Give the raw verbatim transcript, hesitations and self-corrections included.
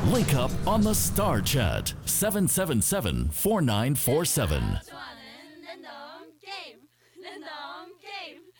Link up on the Star Chat seven seven seven, four nine four seven. 좋아하는 랜덤 게임, 랜덤 게임.